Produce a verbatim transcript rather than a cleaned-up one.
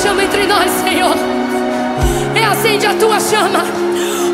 chama entre nós, Senhor. Reacende a tua chama.